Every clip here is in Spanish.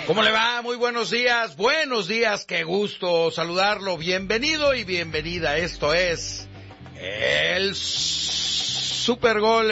¿Cómo le va? Muy buenos días, qué gusto saludarlo, bienvenido y bienvenida, esto es el Supergol,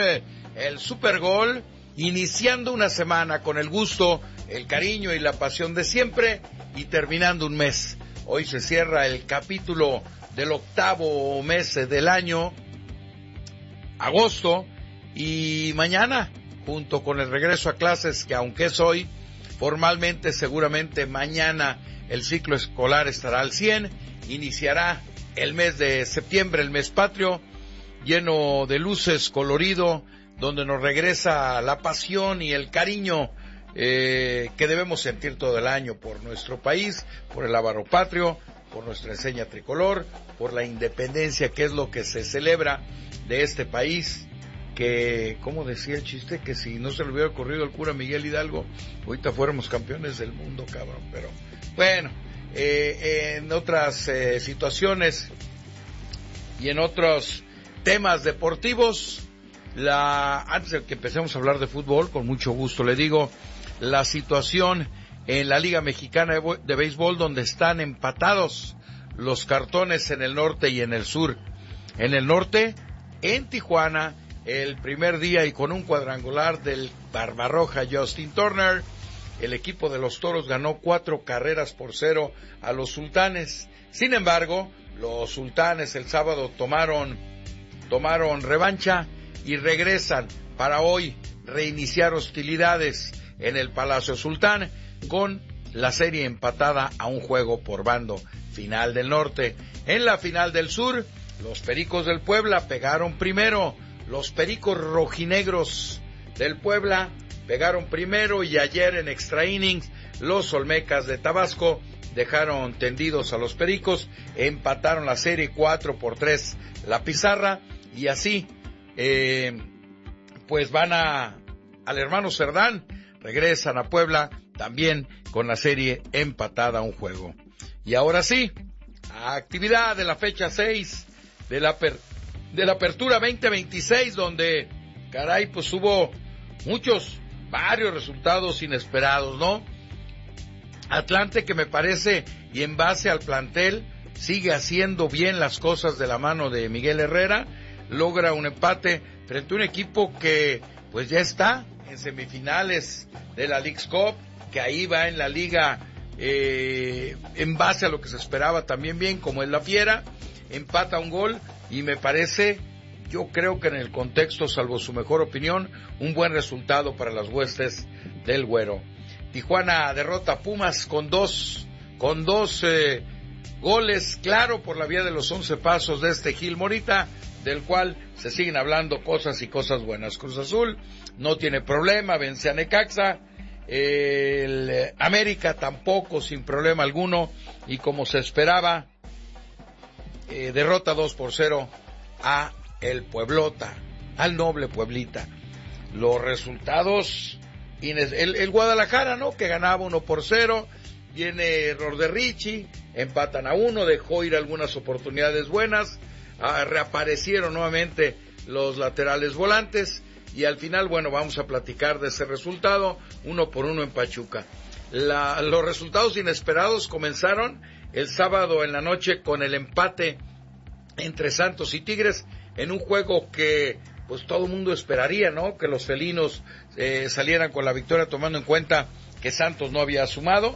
iniciando una semana con el gusto, el cariño y la pasión de siempre y terminando un mes. Hoy se cierra el capítulo del octavo mes del año, agosto, y mañana, junto con el regreso a clases, que aunque es hoy, formalmente, seguramente mañana el ciclo escolar estará al 100, iniciará el mes de septiembre, el mes patrio, lleno de luces, colorido, donde nos regresa la pasión y el cariño que debemos sentir todo el año por nuestro país, por el ávaro patrio, por nuestra enseña tricolor, por la independencia, que es lo que se celebra de este país, que, como decía el chiste, que si no se le hubiera ocurrido al cura Miguel Hidalgo, ahorita fuéramos campeones del mundo, cabrón. Pero bueno, en otras situaciones y en otros temas deportivos, antes de que empecemos a hablar de fútbol, con mucho gusto le digo, la situación en la Liga Mexicana de Béisbol, donde están empatados los cartones en el norte y en el sur. En el norte, en Tijuana, el primer día y con un cuadrangular del Barbarroja Justin Turner, el equipo de los Toros ganó 4-0 a los Sultanes. Sin embargo, los Sultanes el sábado tomaron revancha y regresan para hoy reiniciar hostilidades en el Palacio Sultán con la serie empatada a un juego por bando. Final del norte. En la final del sur, los Pericos del Puebla pegaron primero. Los Pericos rojinegros del Puebla pegaron primero, y ayer en extra innings los Olmecas de Tabasco dejaron tendidos a los Pericos, empataron la serie 4-3 la pizarra, y así pues van al hermano Cerdán, regresan a Puebla también con la serie empatada a un juego. Y ahora sí, actividad de la fecha 6 de la Apertura 2026, donde, caray, pues hubo varios resultados inesperados, ¿no? Atlante, que me parece, y en base al plantel, sigue haciendo bien las cosas de la mano de Miguel Herrera, logra un empate frente a un equipo que, pues ya está en semifinales de la Leagues Cup, que ahí va en la liga, en base a lo que se esperaba también bien, como es la Fiera, empata un gol. Y me parece, yo creo que en el contexto, salvo su mejor opinión, un buen resultado para las huestes del Güero. Tijuana derrota a Pumas con dos goles, claro, por la vía de los 11 pasos de Gil Morita, del cual se siguen hablando cosas y cosas buenas. Cruz Azul no tiene problema, vence a Necaxa. El América tampoco, sin problema alguno, y como se esperaba, derrota 2-0 a el Pueblota, al noble Pueblita. Los resultados, el Guadalajara, ¿no?, que ganaba 1-0, viene error de Richie, empatan a 1, dejó ir algunas oportunidades buenas, reaparecieron nuevamente los laterales volantes, y al final, bueno, vamos a platicar de ese resultado, 1-1 en Pachuca. Los resultados inesperados comenzaron el sábado en la noche con el empate entre Santos y Tigres, en un juego que pues todo el mundo esperaría, ¿no?, que los felinos salieran con la victoria, tomando en cuenta que Santos no había sumado,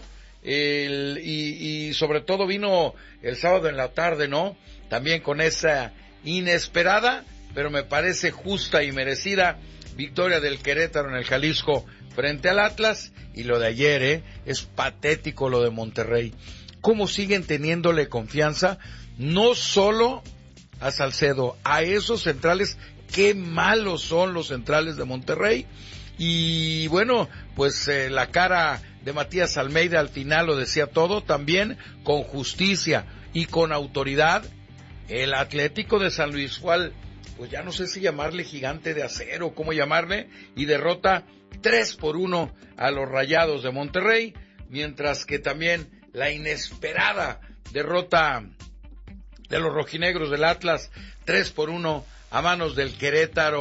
y sobre todo vino el sábado en la tarde, ¿no?, también con esa inesperada, pero me parece justa y merecida victoria del Querétaro en el Jalisco frente al Atlas. Y lo de ayer, es patético lo de Monterrey. Cómo siguen teniéndole confianza, no solo a Salcedo, a esos centrales. Qué malos son los centrales de Monterrey. Y bueno, pues la cara de Matías Almeida al final lo decía todo, también con justicia y con autoridad. El Atlético de San Luis fue pues ya no sé si llamarle gigante de acero, cómo llamarle, y derrota 3-1 a los Rayados de Monterrey, mientras que también la inesperada derrota de los rojinegros del Atlas, 3-1 a manos del Querétaro.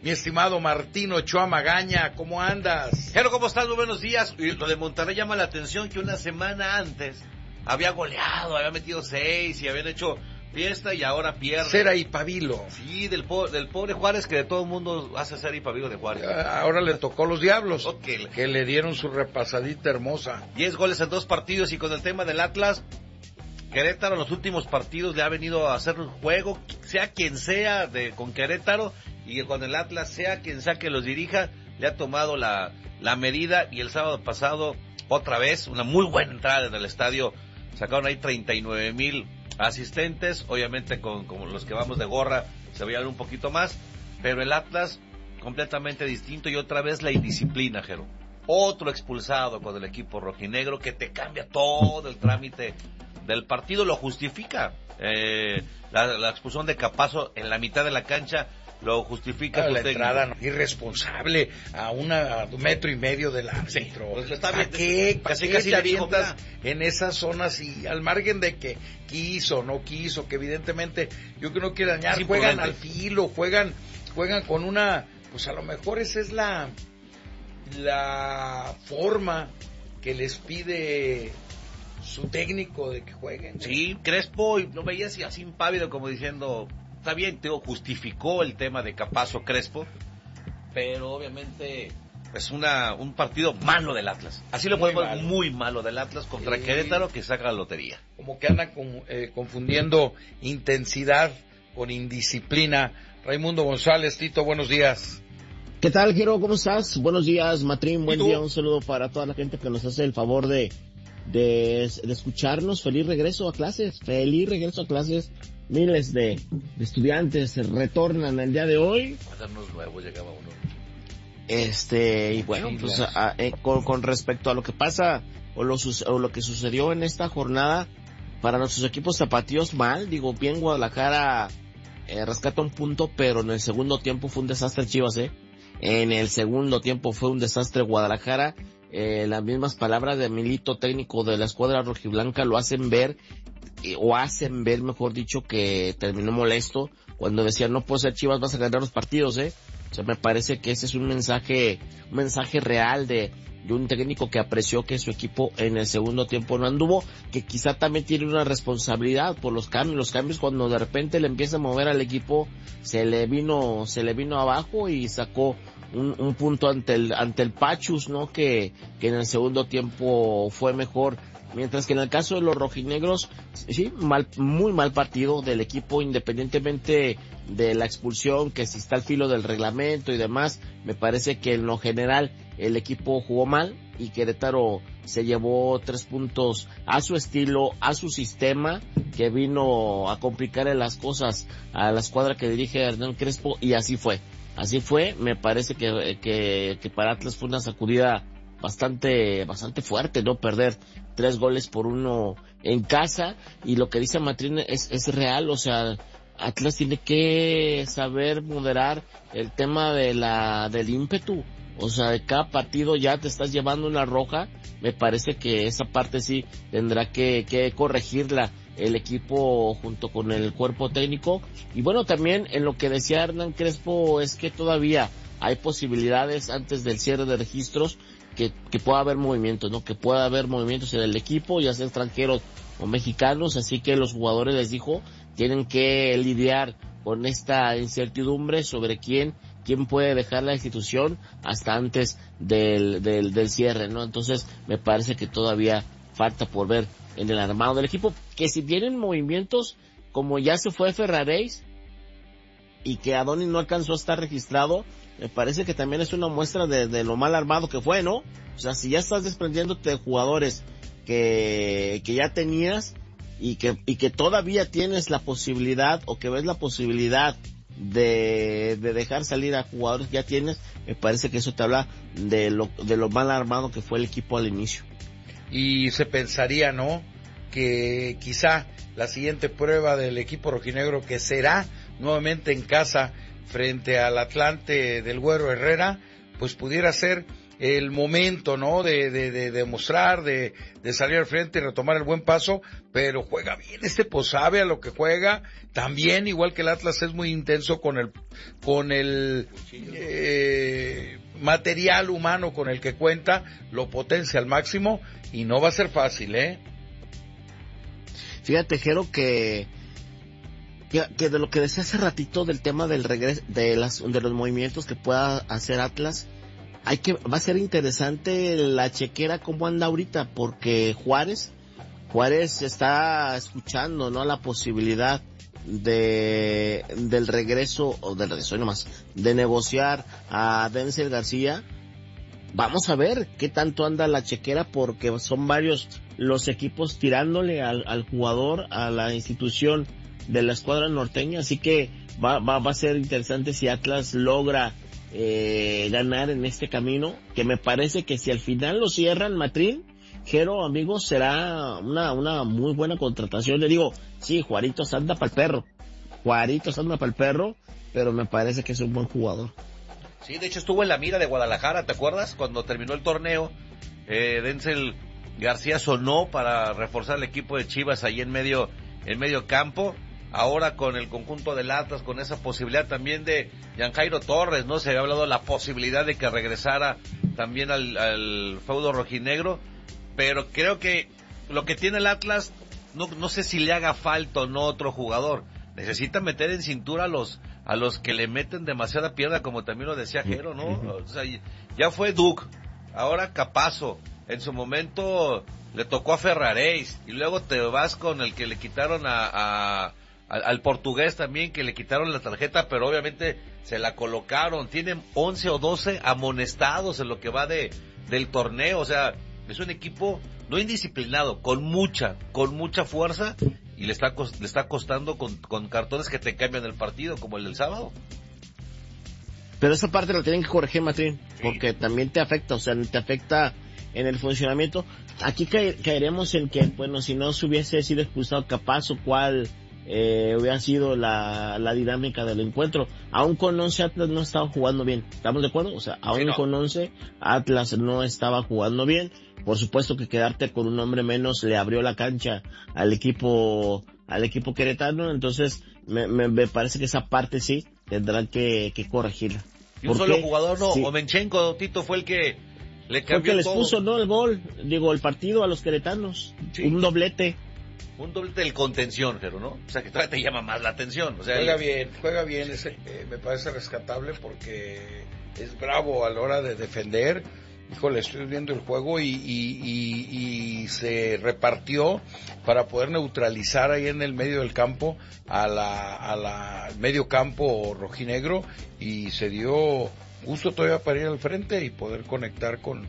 Mi estimado Martín Ochoa Magaña, ¿cómo andas? Jero, ¿cómo estás? Muy buenos días. Y lo de Monterrey llama la atención que una semana antes había goleado, había metido 6 y habían hecho fiesta y ahora pierde. Cera y Pavilo. Sí, del pobre Juárez, que de todo el mundo hace Cera y Pavilo de Juárez. Ahora le tocó los Diablos, Okay. que le dieron su repasadita hermosa. 10 goles en 2 partidos. Y con el tema del Atlas, Querétaro en los últimos partidos le ha venido a hacer un juego, sea quien sea con Querétaro, y con el Atlas, sea quien sea que los dirija, le ha tomado la medida. Y el sábado pasado, otra vez, una muy buena entrada en el estadio. Sacaron ahí 39,000 asistentes, obviamente con los que vamos de gorra se veían un poquito más, pero el Atlas completamente distinto. Y otra vez la indisciplina, Jero. Otro expulsado con el equipo rojinegro que te cambia todo el trámite del partido, lo justifica. La expulsión de Capazo en la mitad de la cancha lo justifica. La entrada no, irresponsable a 1,5 metros del árbitro. Sí, pues está bien. ¿Qué? Casi te avientas en esas zonas? Y al margen de que quiso, no quiso, que evidentemente yo creo que no quiere dañar, juegan al filo, juegan con una, pues a lo mejor esa es la forma que les pide su técnico de que jueguen. Sí, Crespo, y lo veía así impávido, como diciendo, está bien, justificó el tema de Capazo Crespo, pero obviamente es un partido malo del Atlas. Así lo podemos ver, muy malo del Atlas contra Querétaro, que saca la lotería. Como que andan confundiendo intensidad con indisciplina. Raimundo González, Tito, buenos días. ¿Qué tal, Jero? ¿Cómo estás? Buenos días, Matrín, buen día, un saludo para toda la gente que nos hace el favor de escucharnos. Feliz regreso a clases. Miles de estudiantes retornan el día de hoy. Cuadernos nuevos, llegaba uno. Y bueno, pues con respecto a lo que pasa o lo que sucedió en esta jornada para nuestros equipos tapatíos, mal, digo, bien Guadalajara rescata un punto, pero en el segundo tiempo fue un desastre Chivas, En el segundo tiempo fue un desastre Guadalajara. Las mismas palabras de Milito, técnico de la escuadra rojiblanca, lo hacen ver, mejor dicho, que terminó molesto cuando decía, no puede ser Chivas, vas a ganar los partidos, O sea, me parece que ese es un mensaje real de un técnico que apreció que su equipo en el segundo tiempo no anduvo, que quizá también tiene una responsabilidad por los cambios cuando de repente le empieza a mover al equipo, se le vino abajo y sacó un punto ante el Pachus, ¿no? Que en el segundo tiempo fue mejor. Mientras que en el caso de los rojinegros, sí, muy mal partido del equipo, independientemente de la expulsión, que si está al filo del reglamento y demás, me parece que en lo general el equipo jugó mal y Querétaro se llevó 3 puntos a su estilo, a su sistema, que vino a complicarle las cosas a la escuadra que dirige Hernán Crespo, y así fue, me parece que para Atlas fue una sacudida bastante fuerte, ¿no? Perder 3-1 en casa, y lo que dice Matrín es real, o sea, Atlas tiene que saber moderar el tema del ímpetu, o sea, de cada partido ya te estás llevando una roja, me parece que esa parte sí tendrá que corregirla el equipo junto con el cuerpo técnico. Y bueno, también en lo que decía Hernán Crespo es que todavía hay posibilidades antes del cierre de registros que pueda haber movimientos, ¿no? Que pueda haber movimientos en el equipo, ya sea extranjeros o mexicanos, así que los jugadores, les dijo, tienen que lidiar con esta incertidumbre sobre quién puede dejar la institución hasta antes del cierre, ¿no? Entonces, me parece que todavía falta por ver en el armado del equipo, que si tienen movimientos, como ya se fue Ferraréis y que Adonis no alcanzó a estar registrado, me parece que también es una muestra de lo mal armado que fue, ¿no? O sea, si ya estás desprendiéndote de jugadores que ya tenías y que todavía tienes la posibilidad, o que ves la posibilidad de dejar salir a jugadores que ya tienes, me parece que eso te habla de lo mal armado que fue el equipo al inicio. Y se pensaría, ¿no?, que quizá la siguiente prueba del equipo rojinegro, que será nuevamente en casa frente al Atlante del Güero Herrera, pues pudiera ser el momento, ¿no? De mostrar, de salir al frente y retomar el buen paso, pero juega bien pues sabe a lo que juega. También, igual que el Atlas, es muy intenso con el material humano con el que cuenta, lo potencia al máximo y no va a ser fácil, Fíjate, Jero, que de lo que decía hace ratito del tema del regreso, de los movimientos que pueda hacer Atlas, va a ser interesante la chequera cómo anda ahorita, porque Juárez está escuchando, ¿no? La posibilidad del regreso nomás, de negociar a Denzel García. Vamos a ver qué tanto anda la chequera, porque son varios los equipos tirándole al jugador, a la institución de la escuadra norteña, así que va a ser interesante si Atlas logra ganar en este camino, que me parece que si al final lo cierran, Matrín, Jero, amigos, será una muy buena contratación. Le digo, sí, Juaritos anda para el perro, pero me parece que es un buen jugador. Sí, de hecho estuvo en la mira de Guadalajara, ¿te acuerdas? Cuando terminó el torneo, Denzel García sonó para reforzar el equipo de Chivas ahí en medio campo. Ahora con el conjunto del Atlas, con esa posibilidad también de Gianjairo Torres, ¿no? Se había hablado de la posibilidad de que regresara también al feudo rojinegro, pero creo que lo que tiene el Atlas, no sé si le haga falta o no otro jugador. Necesita meter en cintura a los que le meten demasiada pierna, como también lo decía Jero, ¿no? O sea, ya fue Duke, ahora Capazo, en su momento le tocó a Ferraréis, y luego te vas con el que le quitaron al portugués también, que le quitaron la tarjeta, pero obviamente se la colocaron. Tienen 11 o 12 amonestados en lo que va del torneo. O sea, es un equipo no indisciplinado, con mucha fuerza, y le está costando con cartones que te cambian el partido, como el del sábado. Pero esa parte la tienen que corregir, Matrín, porque también te afecta, o sea, te afecta en el funcionamiento. Aquí caeremos en que, bueno, si no se hubiese sido expulsado Capazo, ¿cuál hubiera sido la dinámica del encuentro? Aún con 11 Atlas no estaba jugando bien, ¿estamos de acuerdo? O sea, aún con 11 Atlas no estaba jugando bien. Por supuesto que quedarte con un hombre menos le abrió la cancha al equipo queretano, entonces me parece que esa parte sí tendrán que corregirla. Y un solo jugador, no, sí. Omenchenko, Tito, fue el que le cambió porque les puso, ¿no? El partido a los queretanos, sí. Un doblete del contención, pero ¿no? O sea, que todavía te llama más la atención. O sea, juega bien, me parece rescatable porque es bravo a la hora de defender. Híjole, estoy viendo el juego y se repartió para poder neutralizar ahí en el medio del campo al medio campo rojinegro, y se dio gusto todavía para ir al frente y poder conectar con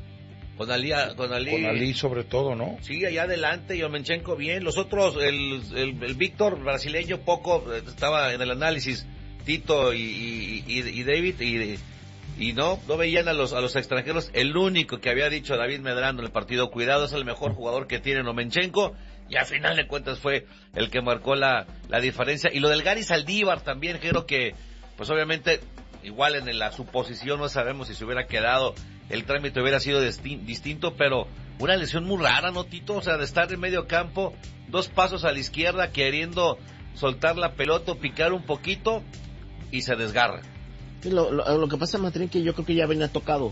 Ali sobre todo, ¿no? Sí, allá adelante, y Omenchenko bien. Los otros, el Víctor brasileño poco estaba en el análisis, Tito y David, y no veían a los extranjeros. El único que había dicho David Medrano en el partido, cuidado, es el mejor jugador que tiene Omenchenko, y al final de cuentas fue el que marcó la diferencia. Y lo del Gary Saldívar también, creo que, pues obviamente, igual en la suposición no sabemos si se hubiera quedado, el trámite hubiera sido distinto, pero una lesión muy rara, ¿no, Tito? O sea, de estar en medio campo, 2 pasos a la izquierda, queriendo soltar la pelota o picar un poquito, y se desgarra. Lo que pasa, Matrín, que yo creo que ya venía tocado,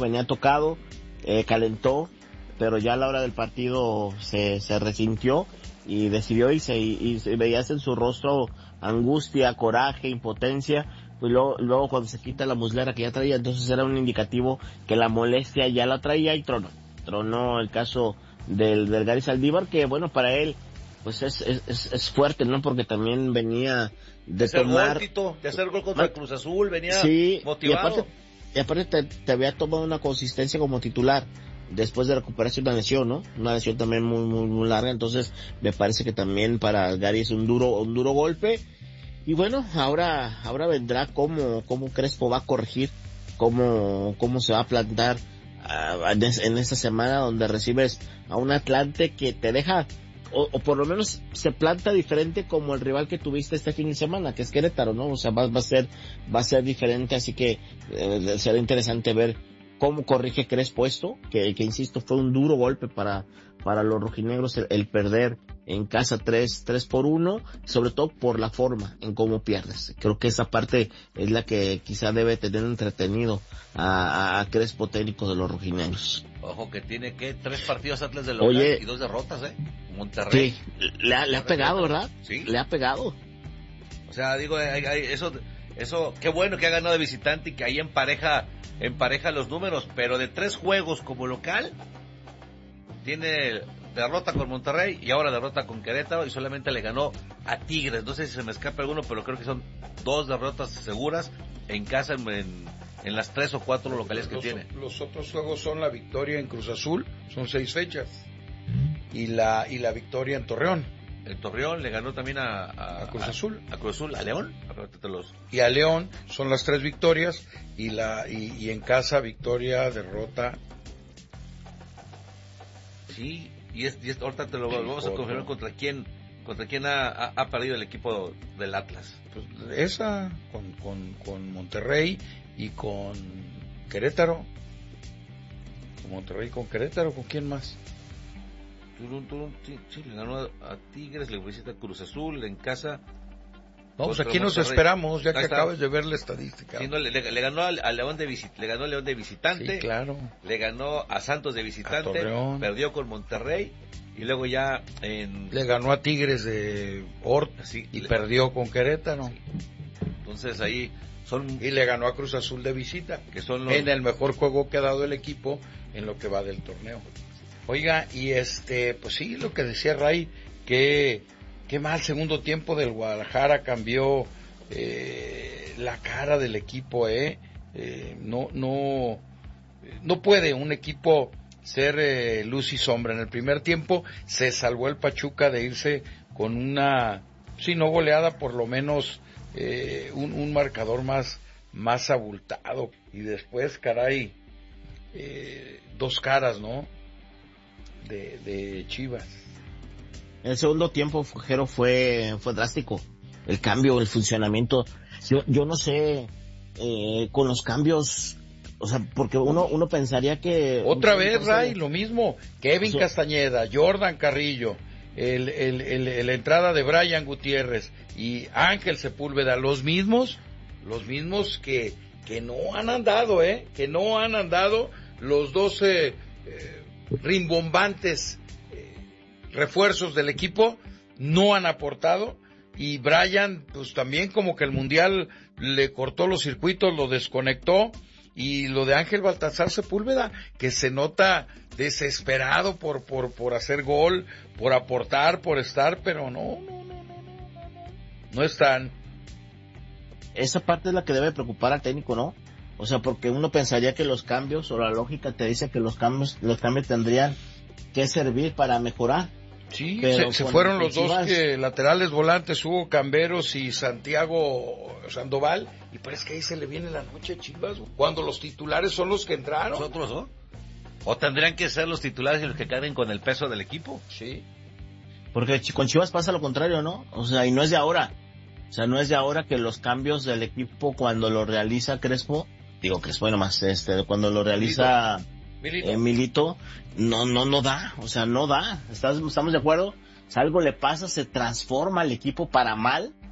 calentó, pero ya a la hora del partido se resintió y decidió irse, y veías en su rostro angustia, coraje, impotencia. Pues luego cuando se quita la muslera que ya traía, entonces era un indicativo que la molestia ya la traía, y tronó el caso del Gary Saldívar, que bueno, para él pues es fuerte, ¿no? Porque también venía de hacer gol contra Cruz Azul, venía sí, motivado. Y aparte te había tomado una consistencia como titular después de recuperarse una lesión, ¿no? Una lesión también muy, muy, muy larga, entonces me parece que también para Gary es un duro golpe. Y bueno, ahora vendrá cómo Crespo va a corregir, cómo se va a plantar en esta semana, donde recibes a un Atlante que te deja, o por lo menos se planta diferente como el rival que tuviste este fin de semana, que es Querétaro, ¿no? O sea, va a ser diferente, así que será interesante ver cómo corrige Crespo esto, que insisto, fue un duro golpe para los rojinegros el perder en casa 3-1, sobre todo por la forma en cómo pierdes. Creo que esa parte es la que quizá debe tener entretenido a Crespo, técnico de los rojinegros. Ojo que tiene 3 partidos Atlas de local y 2 derrotas, Monterrey. Sí, le ha pegado, ¿verdad? Sí. Le ha pegado. O sea, digo, eso, qué bueno que ha ganado de visitante y que ahí empareja los números, pero de 3 juegos como local, tiene derrota con Monterrey y ahora derrota con Querétaro y solamente le ganó a Tigres. No sé si se me escapa alguno, pero creo que son 2 derrotas seguras en casa en las 3 o 4 locales que tiene. Los otros juegos son la victoria en Cruz Azul, son 6 fechas, y la victoria en Torreón. El Torreón le ganó también a Cruz Azul. A Cruz Azul, a León. Y a León son las 3 victorias y en casa victoria, derrota. Sí, y ahorita te lo vamos a confirmar contra quién ha perdido el equipo del Atlas. Pues esa con Monterrey y con Querétaro. Con Monterrey y con Querétaro, ¿con quién más? Sí, le ganó a Tigres, le visita a Cruz Azul en casa. Vamos, aquí nos esperamos, ya que acabas de ver la estadística. Sí, no, le ganó a León de visitante. Sí, claro. Le ganó a Santos de visitante, perdió con Monterrey y luego ya le ganó a Tigres de Horta y perdió con Querétaro. Sí. Entonces ahí y le ganó a Cruz Azul de visita, que son en el mejor juego que ha dado el equipo en lo que va del torneo. Oiga, y pues sí, lo que decía Ray, que qué mal segundo tiempo del Guadalajara, cambió la cara del equipo, no puede un equipo ser luz y sombra. En el primer tiempo se salvó el Pachuca de irse con una, si no goleada, por lo menos un marcador más abultado, y después, caray, 2 caras, ¿no? De Chivas. El segundo tiempo, Jero, fue drástico. El cambio, el funcionamiento. Yo no sé, con los cambios, o sea, porque uno pensaría que... Otra vez, Ray, lo mismo. Kevin Castañeda, Jordan Carrillo, la entrada de Brian Gutiérrez y Ángel Sepúlveda, los mismos que no han andado, que no han andado los 12 rimbombantes refuerzos del equipo, no han aportado, y Brian pues también como que el Mundial le cortó los circuitos, lo desconectó, y lo de Ángel Baltasar Sepúlveda, que se nota desesperado por hacer gol, por aportar, por estar, pero no están. Esa parte es la que debe preocupar al técnico, ¿no? O sea, porque uno pensaría que los cambios, o la lógica te dice que los cambios tendrían que servir para mejorar. Sí, se fueron los dos laterales volantes, Hugo Camberos y Santiago Sandoval, y parece que ahí se le viene la noche a Chivas, cuando los titulares son los que entraron. ¿Nosotros, no? ¿O tendrían que ser los titulares y los que carguen con el peso del equipo? Sí. Porque con Chivas pasa lo contrario, ¿no? O sea, y no es de ahora. O sea, no es de ahora que los cambios del equipo, cuando lo realiza Crespo, nomás, cuando lo realiza Milito, no da, o sea, no da. ¿Estamos de acuerdo? Si algo le pasa, se transforma el equipo para mal,